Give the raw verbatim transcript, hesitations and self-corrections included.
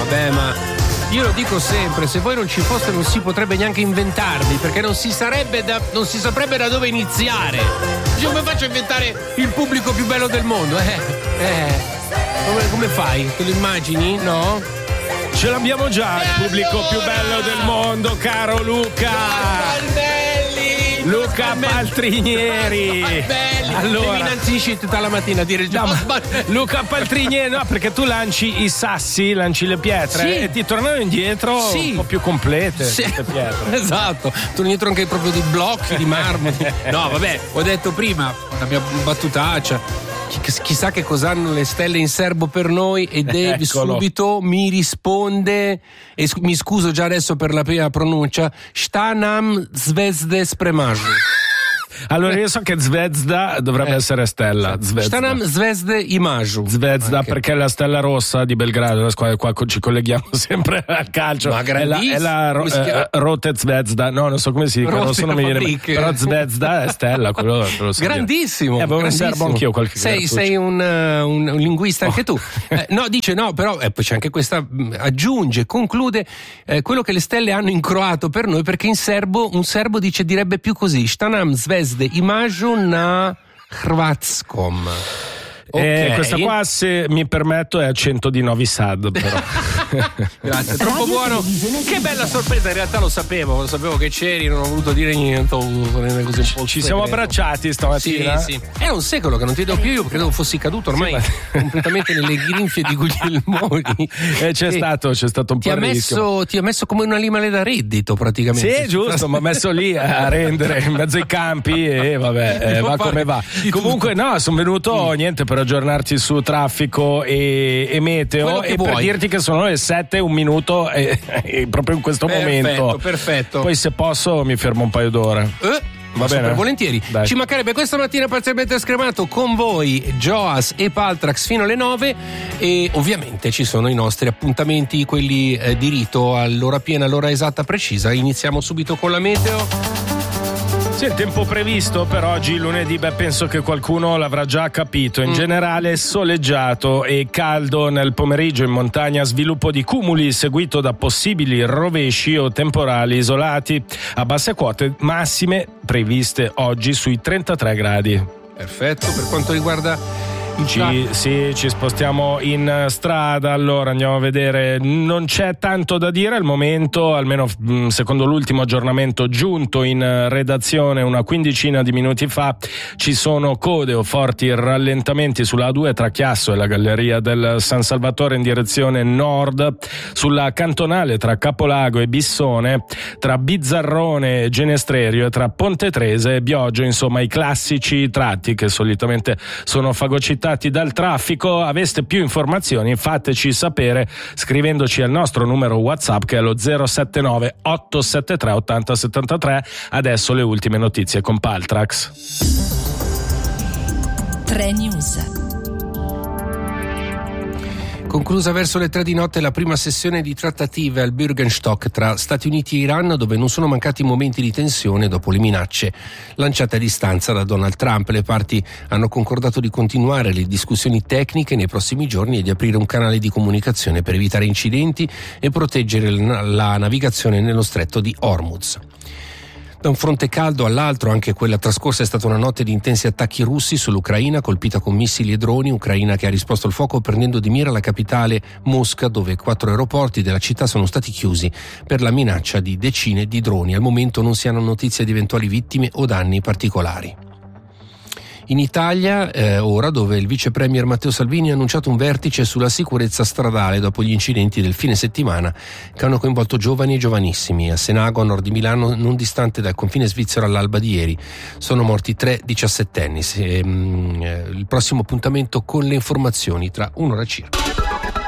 vabbè, ma io lo dico sempre, se voi non ci foste non si potrebbe neanche inventarvi, perché non si sarebbe da, non si saprebbe da dove iniziare. Io come faccio a inventare il pubblico più bello del mondo? Eh, eh. Come, come fai? Te lo immagini? No? Ce l'abbiamo già, il pubblico allora... più bello del mondo, caro Luca! Belli! Luca Paltrinieri! Belli! Allora, devi innanzitutto tutta la mattina a dire già. No, Luca Paltrinieri, no, perché tu lanci i sassi, lanci le pietre, sì, e ti tornano indietro, sì, un po' più complete, sì, queste pietre. Esatto, tornano indietro anche proprio dei blocchi di marmo. No, vabbè, ho detto prima, la mia battutaccia. Chissà che cosa hanno le stelle in serbo per noi, e Dave subito mi risponde, e mi scuso già adesso per la prima pronuncia, Stanam Zvezde Spremaju. Allora io so che Zvezda dovrebbe eh. essere stella. Zvezda. Stanam Zvezde Imaju. Zvezda, okay, perché è la stella rossa di Belgrado, la squadra qua ci colleghiamo sempre al calcio. Ma è la, è la ro- eh, Rote Zvezda. No, non so come si dice, non so, non mi viene, però Zvezda è stella, quello, quello so. Grandissimo. Eh, avevo in serbo anch'io qualche Sei, sei un, uh, un, un linguista anche oh. tu. Eh, no, dice no, però eh, poi c'è anche questa, aggiunge, conclude eh, quello che le stelle hanno in croato per noi, perché in serbo un serbo dice, direbbe più così: Stanam Zvezde Imaju na Hrvatskom. Okay. Eh, questa qua, se mi permetto, è accento di Novi Sad, però. Grazie, troppo buono. Che bella sorpresa, in realtà lo sapevo, lo sapevo che c'eri, non ho voluto dire niente, ho voluto rendere così un po'. Ci siamo abbracciati stamattina. Sì, sì. È un secolo che non ti vedo più, io credevo fossi caduto ormai sì, ma... completamente nelle grinfie di Guglielmoni. Eh, c'è, stato, c'è stato un ti po' di rischio. Ti ha messo come un animale da reddito praticamente. Sì, giusto, mi ha messo lì a rendere in mezzo ai campi e vabbè, eh, va come va. Comunque no, sono venuto, niente, per aggiornarti su traffico e, e meteo, e vuoi, per dirti che sono le sette un minuto e, e proprio in questo perfetto, momento. Perfetto. Poi se posso mi fermo un paio d'ore. Eh? Va bene, volentieri. Dai. Ci mancherebbe. Questa mattina parzialmente scremato con voi Joas e Paltrax fino alle nove, e ovviamente ci sono i nostri appuntamenti, quelli eh, di rito, all'ora piena, all'ora esatta precisa. Iniziamo subito con la meteo. Sì, il tempo previsto per oggi, lunedì, beh, penso che qualcuno l'avrà già capito. In mm. generale soleggiato e caldo nel pomeriggio in montagna, sviluppo di cumuli seguito da possibili rovesci o temporali isolati. A basse quote massime previste oggi sui trentatré gradi. Perfetto, per quanto riguarda Ci, sì, ci spostiamo in strada, allora andiamo a vedere. Non c'è tanto da dire al momento, almeno secondo l'ultimo aggiornamento giunto in redazione una quindicina di minuti fa. Ci sono code o forti rallentamenti sulla A due tra Chiasso e la Galleria del San Salvatore in direzione nord, sulla cantonale tra Capolago e Bissone, tra Bizzarrone e Genestrerio e tra Ponte Trese e Bioggio, insomma i classici tratti che solitamente sono fagocitati dal traffico. Aveste più informazioni, fateci sapere scrivendoci al nostro numero WhatsApp, che è lo zero sette nove otto sette tre otto zero sette tre. Adesso le ultime notizie con Paltrax. tre News. Conclusa verso le tre di notte la prima sessione di trattative al Bürgenstock tra Stati Uniti e Iran, dove non sono mancati momenti di tensione dopo le minacce lanciate a distanza da Donald Trump. Le parti hanno concordato di continuare le discussioni tecniche nei prossimi giorni e di aprire un canale di comunicazione per evitare incidenti e proteggere la navigazione nello stretto di Hormuz. Da un fronte caldo all'altro, anche quella trascorsa è stata una notte di intensi attacchi russi sull'Ucraina, colpita con missili e droni. Ucraina che ha risposto al fuoco prendendo di mira la capitale Mosca, dove quattro aeroporti della città sono stati chiusi per la minaccia di decine di droni. Al momento non si hanno notizie di eventuali vittime o danni particolari. In Italia, eh, ora, dove il vice premier Matteo Salvini ha annunciato un vertice sulla sicurezza stradale dopo gli incidenti del fine settimana che hanno coinvolto giovani e giovanissimi. A Senago, a nord di Milano, non distante dal confine svizzero, all'alba di ieri, sono morti tre diciassettenni. Se, mm, eh, il prossimo appuntamento con le informazioni tra un'ora circa.